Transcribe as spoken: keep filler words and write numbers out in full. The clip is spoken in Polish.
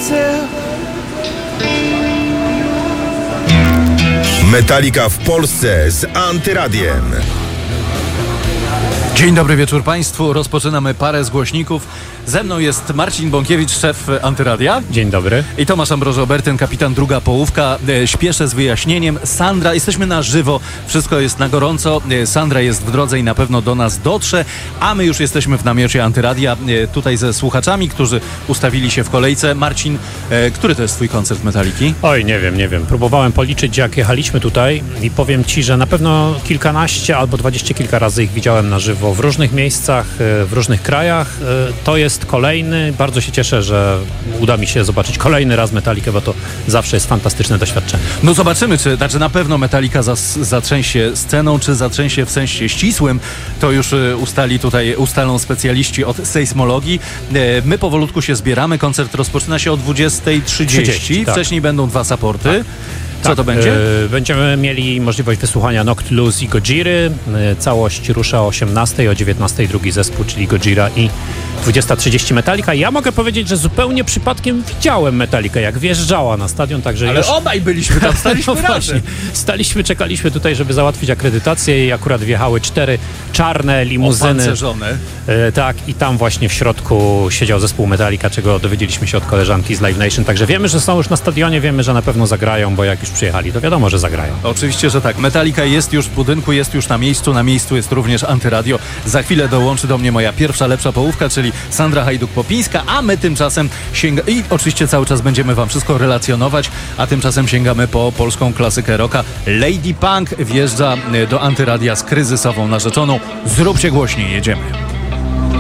Metallica w Polsce z Antyradiem. Dzień dobry wieczór Państwu. Rozpoczynamy parę z głośników. Ze mną jest Marcin Bąkiewicz, szef Antyradia. Dzień dobry. I Tomasz Ambroży-Obertyn, kapitan druga połówka. E, śpieszę z wyjaśnieniem. Sandra, jesteśmy na żywo, wszystko jest na gorąco. E, Sandra jest w drodze i na pewno do nas dotrze, a my już jesteśmy w namiocie Antyradia, e, tutaj ze słuchaczami, którzy ustawili się w kolejce. Marcin, e, który to jest twój koncert Metalliki? Oj, nie wiem, nie wiem. Próbowałem policzyć, jak jechaliśmy tutaj i powiem ci, że na pewno kilkanaście albo dwadzieścia kilka razy ich widziałem na żywo w różnych miejscach, w różnych krajach. To jest kolejny. Bardzo się cieszę, że uda mi się zobaczyć kolejny raz Metallicę, bo to zawsze jest fantastyczne doświadczenie. No zobaczymy, czy znaczy na pewno Metallica zas, zatrzęsie sceną, czy zatrzęsie w sensie ścisłym. To już ustali tutaj, ustalą specjaliści od sejsmologii. My powolutku się zbieramy. Koncert rozpoczyna się o dwudziesta trzydzieści. Tak. Wcześniej będą dwa supporty. Tak. Co tak, to będzie? Yy, będziemy mieli możliwość wysłuchania Noctilus i Gojiry. Yy, całość rusza o osiemnastej, o dziewiętnastej drugi zespół, czyli Gojira, i dwudziesta trzydzieści Metallica. Ja mogę powiedzieć, że zupełnie przypadkiem widziałem Metallicę, jak wjeżdżała na stadion, także Ale już... obaj byliśmy tam, staliśmy no razem. Staliśmy, czekaliśmy tutaj, żeby załatwić akredytację i akurat wjechały cztery czarne limuzyny. Opancerzone. Yy, tak, i tam właśnie w środku siedział zespół Metallica, czego dowiedzieliśmy się od koleżanki z Live Nation, także wiemy, że są już na stadionie, wiemy, że na pewno zagrają, bo jak już przyjechali, to wiadomo, że zagrają. Oczywiście, że tak. Metallica jest już w budynku, jest już na miejscu. Na miejscu jest również Antyradio. Za chwilę dołączy do mnie moja pierwsza, lepsza połówka, czyli Sandra Hajduk-Popińska, a my tymczasem sięgamy... I oczywiście cały czas będziemy wam wszystko relacjonować, a tymczasem sięgamy po polską klasykę rocka. Lady Punk wjeżdża do Antyradia z kryzysową narzeczoną. Zróbcie głośniej, jedziemy.